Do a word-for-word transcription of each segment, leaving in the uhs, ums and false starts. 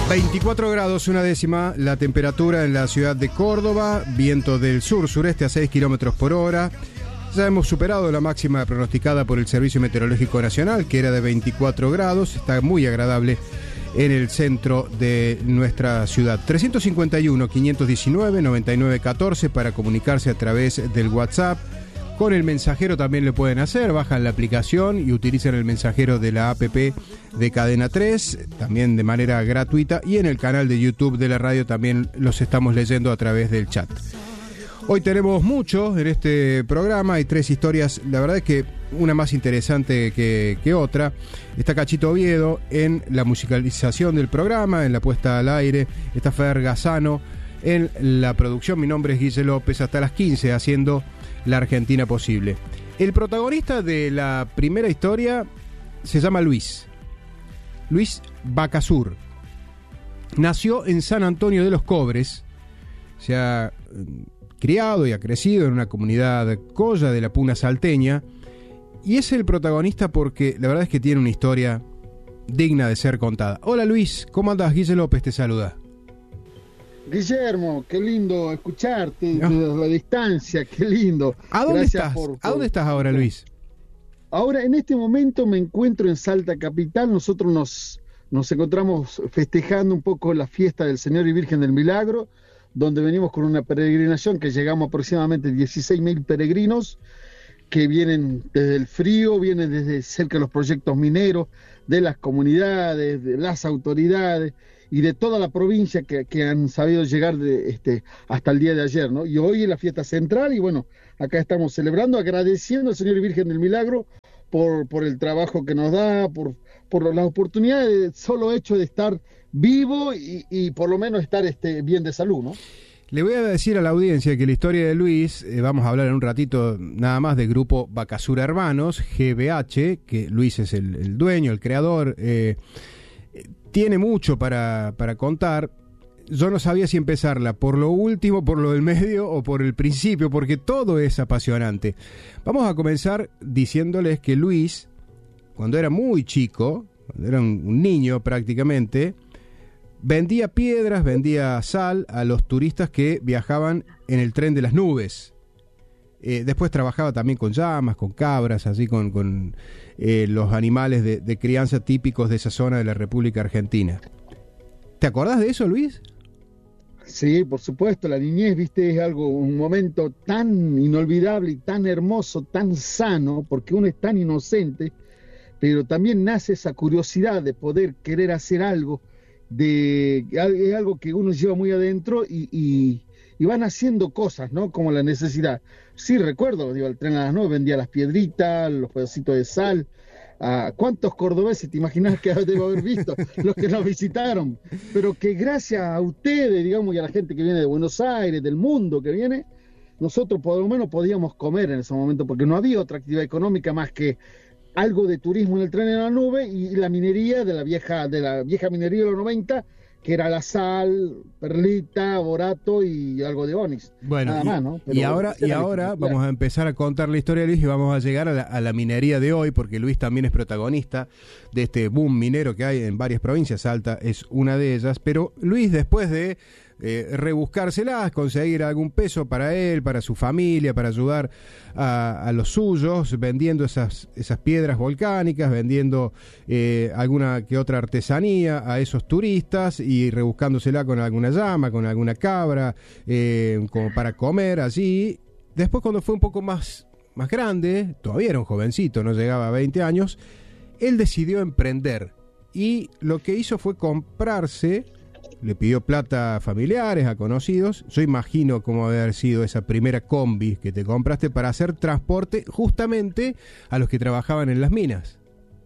veinticuatro grados, una décima, la temperatura en la ciudad de Córdoba, viento del sur-sureste a seis kilómetros por hora. Ya hemos superado la máxima pronosticada por el Servicio Meteorológico Nacional, que era de veinticuatro grados, está muy agradable en el centro de nuestra ciudad. trescientos cincuenta y uno, quinientos diecinueve, noventa y nueve catorce para comunicarse a través del WhatsApp. Con el mensajero también lo pueden hacer, bajan la aplicación y utilizan el mensajero de la app de Cadena tres, también de manera gratuita, y en el canal de YouTube de la radio también los estamos leyendo a través del chat. Hoy tenemos mucho en este programa, hay tres historias, la verdad es que una más interesante que, que otra. Está Cachito Oviedo en la musicalización del programa, en la puesta al aire, está Fer Gazzano en la producción. Mi nombre es Guille López, hasta las quince haciendo la Argentina posible. El protagonista de la primera historia se llama Luis. Luis Bacasur. Nació en San Antonio de los Cobres. Se ha criado y ha crecido en una comunidad colla de la Puna salteña. Y es el protagonista porque la verdad es que tiene una historia digna de ser contada. Hola Luis, ¿cómo andás? Guille López te saluda. Guillermo, qué lindo escucharte no. desde la distancia, qué lindo. ¿A dónde Gracias estás? Por, por... ¿A dónde estás ahora, Luis? Ahora, en este momento me encuentro en Salta Capital. Nosotros nos, nos encontramos festejando un poco la fiesta del Señor y Virgen del Milagro, donde venimos con una peregrinación que llegamos aproximadamente dieciséis mil peregrinos que vienen desde el frío, vienen desde cerca de los proyectos mineros, de las comunidades, de las autoridades y de toda la provincia que, que han sabido llegar de, este, hasta el día de ayer, ¿no? Y hoy es la fiesta central y bueno, acá estamos celebrando, agradeciendo al Señor y Virgen del Milagro por, por el trabajo que nos da, por, por las oportunidades, del solo hecho de estar vivo y, y por lo menos estar este, bien de salud, ¿no? Le voy a decir a la audiencia que la historia de Luis, eh, vamos a hablar en un ratito nada más del grupo Bacasur Hermanos, G B H, que Luis es el, el dueño, el creador, eh, tiene mucho para, para contar. Yo no sabía si empezarla por lo último, por lo del medio o por el principio, porque todo es apasionante. Vamos a comenzar diciéndoles que Luis, cuando era muy chico, cuando era un, un niño prácticamente, vendía piedras, vendía sal a los turistas que viajaban en el tren de las nubes. Eh, después trabajaba también con llamas, con cabras, así con, con eh, los animales de, de crianza típicos de esa zona de la República Argentina. ¿Te acordás de eso, Luis? Sí, por supuesto, la niñez, viste, es algo, un momento tan inolvidable y tan hermoso, tan sano, porque uno es tan inocente, pero también nace esa curiosidad de poder querer hacer algo, de es algo que uno lleva muy adentro y, y, y van haciendo cosas, ¿no? Como la necesidad. Sí, recuerdo, digo, el tren a las nueve vendía las piedritas, los pedacitos de sal. ¿A cuántos cordobeses te imaginas que debo haber visto los que nos visitaron? Pero que gracias a ustedes, digamos, y a la gente que viene de Buenos Aires, del mundo que viene, nosotros por lo menos podíamos comer en ese momento, porque no había otra actividad económica más que algo de turismo en el tren en la nube y la minería de la vieja de la vieja minería de los noventa, que era la sal, perlita, borato y algo de onix. Bueno, nada y, más, ¿no? Pero y ahora, y ahora vamos a empezar a contar la historia de Luis y vamos a llegar a la, a la minería de hoy, porque Luis también es protagonista de este boom minero que hay en varias provincias. Salta es una de ellas, pero Luis, después de Eh, rebuscárselas, conseguir algún peso para él, para su familia, para ayudar a, a los suyos, vendiendo esas, esas piedras volcánicas, vendiendo eh, alguna que otra artesanía a esos turistas y rebuscándosela con alguna llama, con alguna cabra, eh, como para comer allí. Después, cuando fue un poco más, más grande, todavía era un jovencito, no llegaba a veinte años, él decidió emprender y lo que hizo fue comprarse. Le pidió plata a familiares, a conocidos. Yo imagino cómo haber sido esa primera combi que te compraste para hacer transporte justamente a los que trabajaban en las minas.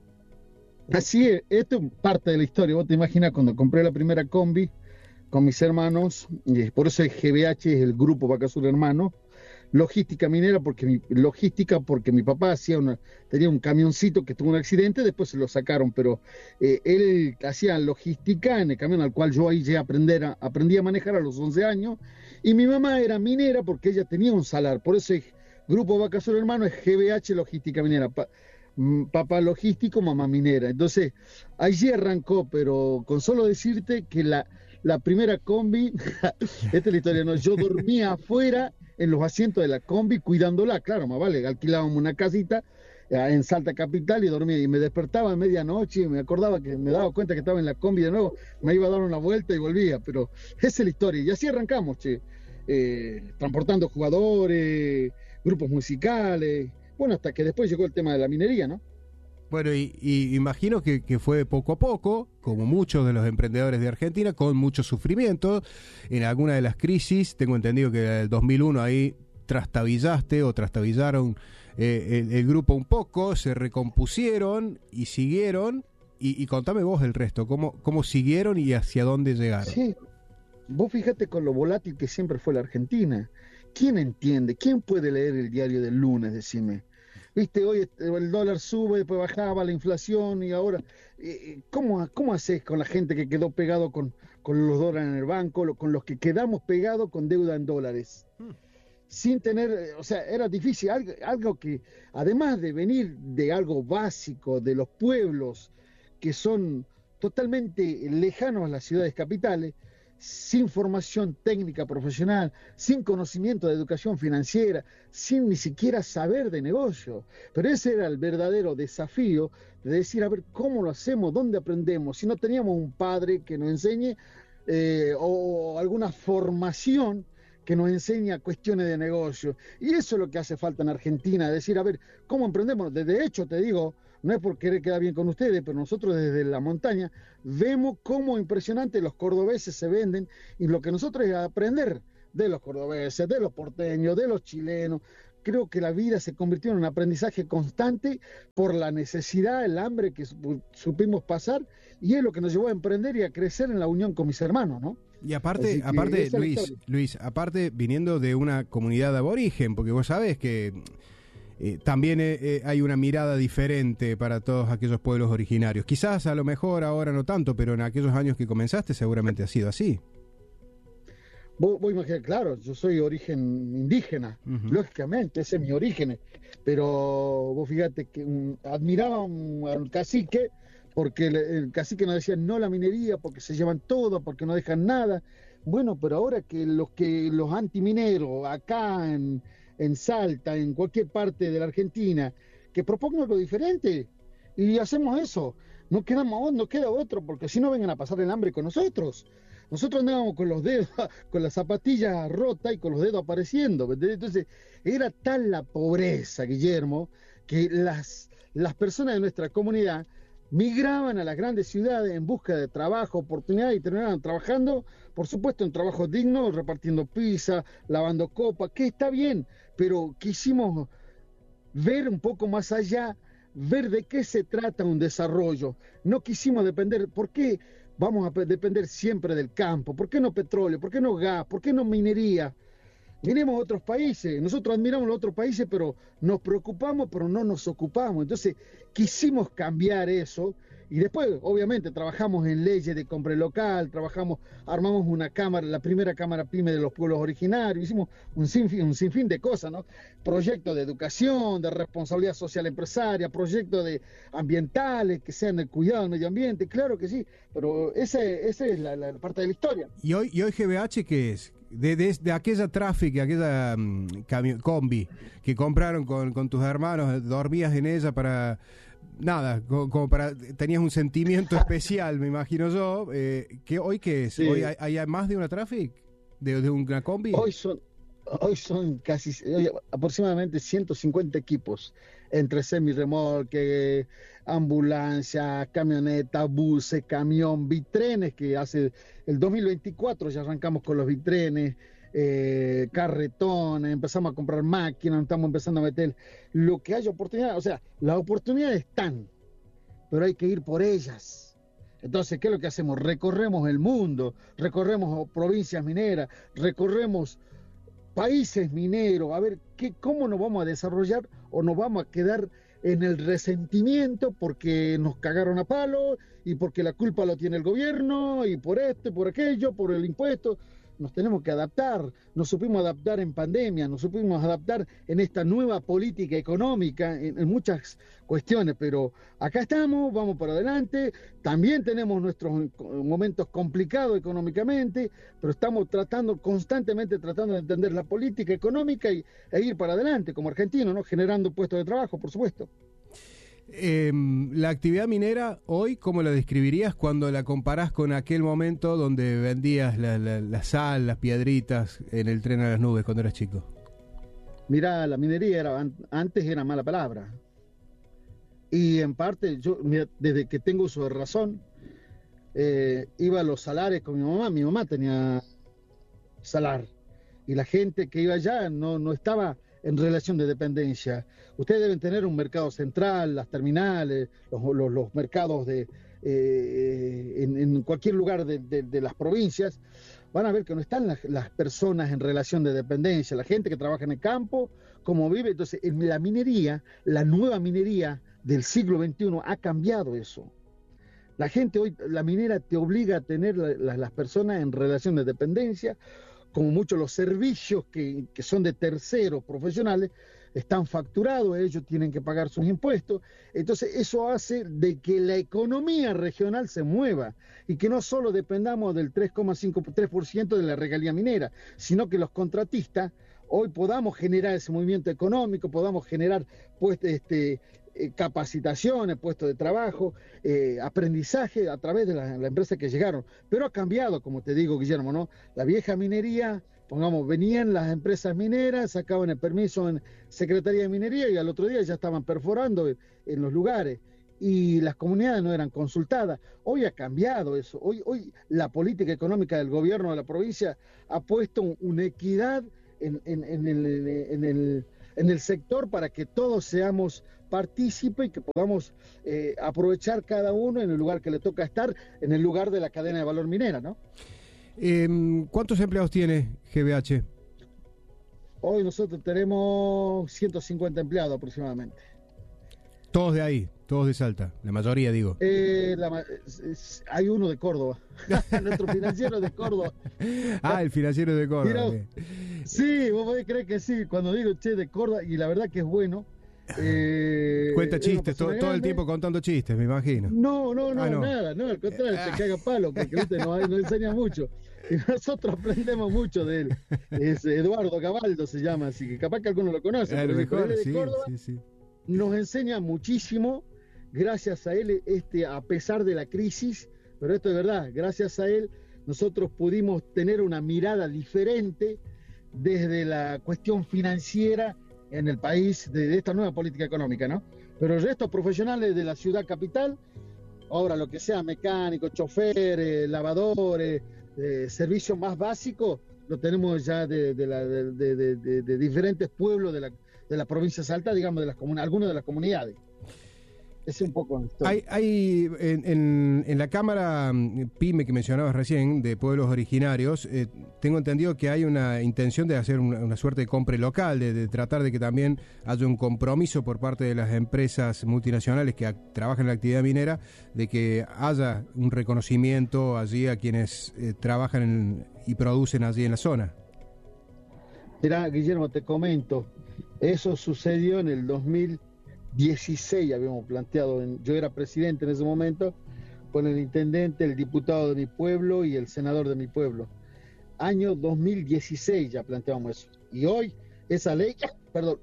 Así es, esto es parte de la historia. Vos te imaginas cuando compré la primera combi con mis hermanos, y por eso el G B H es el grupo Bacasur Hermano, logística minera, porque mi, logística porque mi papá hacía una, tenía un camioncito que tuvo un accidente, después se lo sacaron, pero eh, él hacía logística en el camión al cual yo ahí ya aprender a, aprendí a manejar a los once años, y mi mamá era minera porque ella tenía un salar, por eso el grupo Bacasur Hermano es G B H Logística Minera. Pa, papá logístico, mamá minera. Entonces, allí arrancó, pero con solo decirte que la, la primera combi, esta es la historia, ¿no? Yo dormía afuera en los asientos de la combi cuidándola, claro, más vale, alquilábamos una casita en Salta Capital y dormía, y me despertaba a medianoche y me acordaba que me daba cuenta que estaba en la combi de nuevo, me iba a dar una vuelta y volvía, pero esa es la historia, y así arrancamos, che, eh, transportando jugadores, grupos musicales, bueno, hasta que después llegó el tema de la minería, ¿no? Bueno, y, y imagino que, que fue poco a poco, como muchos de los emprendedores de Argentina, con mucho sufrimiento. En alguna de las crisis, tengo entendido que en el dos mil uno ahí trastabillaste o trastabillaron eh, el, el grupo un poco, se recompusieron y siguieron. Y, y contame vos el resto, cómo, cómo siguieron y hacia dónde llegaron. Sí, vos fíjate con lo volátil que siempre fue la Argentina. ¿Quién entiende? ¿Quién puede leer el diario del lunes? Decime. Viste, hoy el dólar sube, después bajaba la inflación y ahora, ¿cómo, cómo haces con la gente que quedó pegado con, con los dólares en el banco, con los que quedamos pegados con deuda en dólares? Hmm. Sin tener, o sea, era difícil, algo, algo que, además de venir de algo básico, de los pueblos que son totalmente lejanos a las ciudades capitales, sin formación técnica profesional, sin conocimiento de educación financiera, sin ni siquiera saber de negocio. Pero ese era el verdadero desafío de decir, a ver, ¿cómo lo hacemos? ¿Dónde aprendemos? Si no teníamos un padre que nos enseñe eh, o alguna formación que nos enseña cuestiones de negocio. Y eso es lo que hace falta en Argentina, decir, a ver, ¿cómo emprendemos? De hecho, te digo, no es por querer quedar bien con ustedes, pero nosotros desde la montaña vemos cómo impresionante los cordobeses se venden y lo que nosotros es aprender de los cordobeses, de los porteños, de los chilenos. Creo que la vida se convirtió en un aprendizaje constante por la necesidad, el hambre que supimos pasar y es lo que nos llevó a emprender y a crecer en la unión con mis hermanos, ¿no? Y aparte, aparte Luis, Luis, aparte viniendo de una comunidad de aborigen, porque vos sabés que Eh, también eh, hay una mirada diferente para todos aquellos pueblos originarios. Quizás a lo mejor ahora no tanto, pero en aquellos años que comenzaste seguramente ha sido así. Vos, vos imaginás, claro, yo soy origen indígena, uh-huh. Lógicamente, ese es mi origen, pero vos fíjate que um, admiraba un, al cacique, porque el, el cacique nos decía no la minería, porque se llevan todo, porque no dejan nada. Bueno, pero ahora que los, que los antimineros acá en... en Salta, en cualquier parte de la Argentina, que propongan algo diferente y hacemos eso, no queda, no queda otro, porque si no vengan a pasar el hambre con nosotros. Nosotros andábamos con los dedos, con las zapatillas rotas y con los dedos apareciendo, entonces era tal la pobreza, Guillermo, que las, las personas de nuestra comunidad migraban a las grandes ciudades en busca de trabajo, oportunidad y terminaban trabajando, por supuesto, en trabajos dignos, repartiendo pizza, lavando copa, que está bien, pero quisimos ver un poco más allá, ver de qué se trata un desarrollo. No quisimos depender, ¿por qué vamos a depender siempre del campo? ¿Por qué no petróleo? ¿Por qué no gas? ¿Por qué no minería? Miremos a otros países, nosotros admiramos a los otros países, pero nos preocupamos, pero no nos ocupamos. Entonces, quisimos cambiar eso y después, obviamente, trabajamos en leyes de compra local, trabajamos, armamos una cámara, la primera cámara PYME de los pueblos originarios, hicimos un sinfín, un sinfín de cosas, ¿no? Proyectos de educación, de responsabilidad social empresaria, proyectos de ambientales que sean el cuidado del medio ambiente, claro que sí, pero esa esa es la, la parte de la historia. ¿Y hoy, y hoy G B H qué es? De, de, de aquella tráfico, aquella um, cami- combi que compraron con, con tus hermanos, dormías en ella para nada, como, como para tenías un sentimiento especial, me imagino yo. Eh, ¿qué, ¿Hoy qué es? Sí. ¿Hoy hay, hay más de una tráfico? ¿De, de una combi? Hoy son, hoy son casi hoy aproximadamente ciento cincuenta equipos entre semirremolque, ambulancia, camioneta, buses, camión, bitrenes, que hace el dos mil veinticuatro ya arrancamos con los bitrenes, eh, carretones, empezamos a comprar máquinas, estamos empezando a meter lo que haya oportunidad, o sea, las oportunidades están, pero hay que ir por ellas. Entonces, ¿qué es lo que hacemos? Recorremos el mundo, recorremos provincias mineras, recorremos países mineros, a ver qué, cómo nos vamos a desarrollar o nos vamos a quedar en el resentimiento porque nos cagaron a palo y porque la culpa lo tiene el gobierno y por esto y por aquello, por el impuesto. nos tenemos que adaptar, nos supimos adaptar en pandemia, nos supimos adaptar en esta nueva política económica, en, en muchas cuestiones, pero acá estamos, vamos para adelante, también tenemos nuestros momentos complicados económicamente, pero estamos tratando, constantemente tratando de entender la política económica y, e ir para adelante, como argentinos, ¿no? Generando puestos de trabajo, por supuesto. Eh, la actividad minera hoy, ¿cómo la describirías cuando la comparás con aquel momento donde vendías la, la, la sal, las piedritas en el tren a las nubes cuando eras chico? Mirá, la minería era, antes era mala palabra. Y en parte, yo mira, desde que tengo uso de razón, eh, iba a los salares con mi mamá. Mi mamá tenía salar. Y la gente que iba allá no, no estaba en relación de dependencia. Ustedes deben tener un mercado central, las terminales, los, los, los mercados de eh, en, en cualquier lugar de, de, de las provincias. Van a ver que no están las, las personas en relación de dependencia, la gente que trabaja en el campo, cómo vive. Entonces, en la minería, la nueva minería del siglo veintiuno ha cambiado eso. La gente hoy, la minera te obliga a tener la, la, las personas en relación de dependencia, como muchos los servicios que, que son de terceros profesionales, están facturados, ellos tienen que pagar sus impuestos. Entonces eso hace de que la economía regional se mueva y que no solo dependamos del tres coma cinco por ciento tres por ciento de la regalía minera, sino que los contratistas hoy podamos generar ese movimiento económico, podamos generar pues, este, eh, capacitaciones, puestos de trabajo, eh, aprendizaje a través de las la empresas que llegaron. Pero ha cambiado, como te digo, Guillermo, ¿no? La vieja minería, pongamos, venían las empresas mineras, sacaban el permiso en Secretaría de Minería y al otro día ya estaban perforando en, en los lugares. Y las comunidades no eran consultadas. Hoy ha cambiado eso. Hoy, hoy la política económica del gobierno de la provincia ha puesto un, una equidad En, en, en, el, en, el, en el sector para que todos seamos partícipes y que podamos eh, aprovechar cada uno en el lugar que le toca estar, en el lugar de la cadena de valor minera, ¿no? Eh, ¿Cuántos empleados tiene G B H? Hoy nosotros tenemos ciento cincuenta empleados aproximadamente. Todos de ahí, todos de Salta, la mayoría digo. Eh, la, es, hay uno de Córdoba, nuestro financiero de Córdoba. Ah, el financiero de Córdoba. Mira, sí, vos podés creer que sí, cuando digo che de Córdoba, y la verdad que es bueno. Eh, Cuenta chistes, to, todo el tiempo contando chistes, me imagino. No, no, no, ah, no. nada, no, al contrario, te caga palo, porque ¿viste? Nos, nos enseña mucho. Y nosotros aprendemos mucho de él. Es Eduardo Cabaldo se llama, así que capaz que alguno lo conoce, a pero lo mejor, él es de sí, Córdoba. Sí, sí. Nos enseña muchísimo, gracias a él, este, a pesar de la crisis, pero esto es verdad, gracias a él nosotros pudimos tener una mirada diferente desde la cuestión financiera en el país, de, de esta nueva política económica, ¿no? Pero el resto profesionales de la ciudad capital, ahora lo que sea, mecánicos, choferes, lavadores, eh, servicios más básicos, lo tenemos ya de, de, la, de, de, de, de diferentes pueblos de la de la provincia de Salta, digamos, de las comun- algunas de las comunidades. Es un poco... Hay, hay en, en, en la Cámara PYME que mencionabas recién, de pueblos originarios, eh, tengo entendido que hay una intención de hacer una, una suerte de compra local, de, de tratar de que también haya un compromiso por parte de las empresas multinacionales que a, trabajan en la actividad minera, de que haya un reconocimiento allí a quienes eh, trabajan en, y producen allí en la zona. Mirá, Guillermo, te comento, eso sucedió en el dos mil dieciséis, habíamos planteado, en, yo era presidente en ese momento, con el intendente, el diputado de mi pueblo y el senador de mi pueblo. Año dos mil dieciséis ya planteamos eso. Y hoy esa ley, perdón,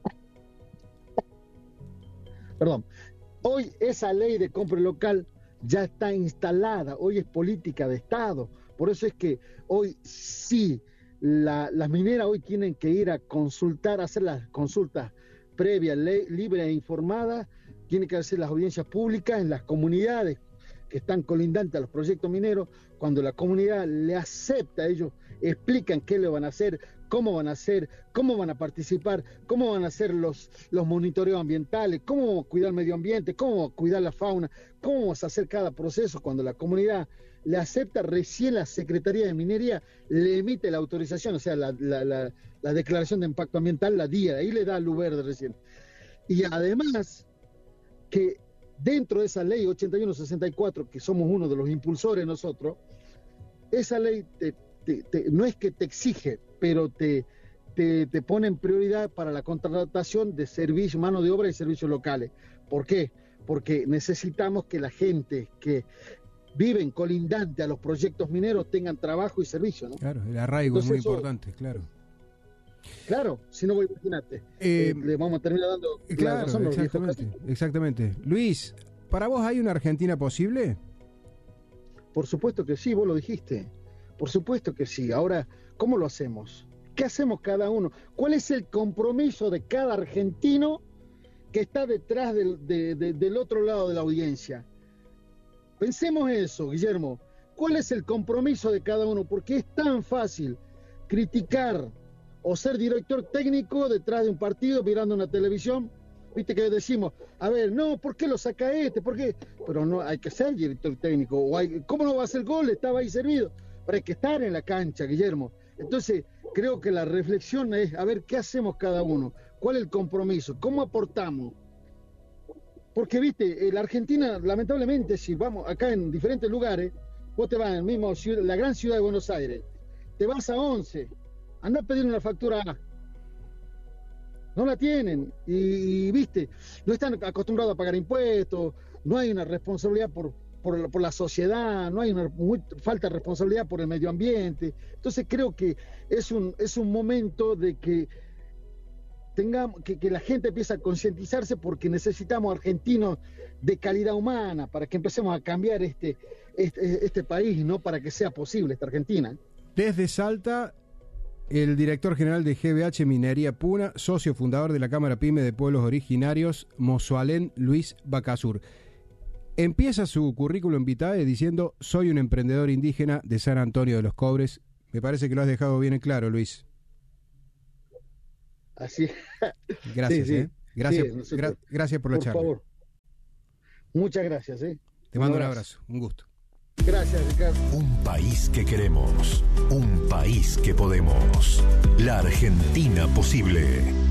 perdón, hoy esa ley de compra local ya está instalada, hoy es política de Estado. Por eso es que hoy sí, La, las mineras hoy tienen que ir a consultar, hacer las consultas previas, libres e informadas, tienen que hacer las audiencias públicas en las comunidades que están colindantes a los proyectos mineros. Cuando la comunidad le acepta, ellos explican qué le van a hacer, cómo van a hacer, cómo van a participar, cómo van a hacer los, los monitoreos ambientales, cómo vamos a cuidar el medio ambiente, cómo vamos a cuidar la fauna, cómo vamos a hacer cada proceso. Cuando la comunidad le acepta, recién la Secretaría de Minería le emite la autorización, o sea, la, la, la, la declaración de impacto ambiental, la D I A, ahí le da luz verde recién. Y además, que dentro de esa ley ochenta y uno sesenta y cuatro, que somos uno de los impulsores nosotros, esa ley te, te, te, no es que te exige, pero te, te, te pone en prioridad para la contratación de servicios, mano de obra y servicios locales. ¿Por qué? Porque necesitamos que la gente que viven colindante a los proyectos mineros tengan trabajo y servicio, ¿no? Claro, el arraigo Entonces, es muy eso, importante, claro. Claro, si no, imagínate, eh, eh, le vamos a terminar dando claro, la razón a los exactamente, exactamente. Luis, ¿para vos hay una Argentina posible? Por supuesto que sí, vos lo dijiste. Por supuesto que sí. Ahora, ¿cómo lo hacemos? ¿Qué hacemos cada uno? ¿Cuál es el compromiso de cada argentino que está detrás del, de, de, del otro lado de la audiencia? Pensemos eso, Guillermo. ¿Cuál es el compromiso de cada uno? Porque es tan fácil criticar o ser director técnico detrás de un partido mirando una televisión. Viste que decimos, a ver, no, ¿por qué lo saca este? ¿Por qué? Pero no, hay que ser director técnico. O hay, ¿cómo no va a hacer gol? Estaba ahí servido. Pero hay que estar en la cancha, Guillermo. Entonces, creo que la reflexión es, a ver, ¿qué hacemos cada uno? ¿Cuál es el compromiso? ¿Cómo aportamos? Porque, viste, la Argentina, lamentablemente, si vamos acá en diferentes lugares, vos te vas en mismo ciudad, la gran ciudad de Buenos Aires, te vas a once, anda a pedir una factura A. No la tienen, y, y viste, no están acostumbrados a pagar impuestos, no hay una responsabilidad por, por, por la sociedad, no hay una muy, falta de responsabilidad por el medio ambiente. Entonces creo que es un, es un momento de que tengamos, que, que la gente empiece a concientizarse, porque necesitamos argentinos de calidad humana para que empecemos a cambiar este, este, este país, ¿no? Para que sea posible esta Argentina. Desde Salta, el director general de G B H Minería Puna, socio fundador de la Cámara Pyme de Pueblos Originarios, Mozoalén Luis Bacasur. Empieza su currículum vitae diciendo: soy un emprendedor indígena de San Antonio de los Cobres. Me parece que lo has dejado bien en claro, Luis. Así. Gracias, sí, sí. ¿eh? Gracias, sí, gra gracias por la por charla. Por favor. Muchas gracias, ¿eh? Te mando un abrazo, un gusto. Gracias, Ricardo. Un país que queremos, un país que podemos. La Argentina posible.